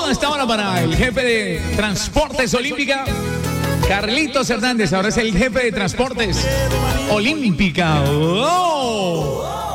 saludo hasta ahora para el jefe de Transportes Olímpica, Carlitos Hernández. Ahora es el jefe de Transportes Olímpica. ¡Oh!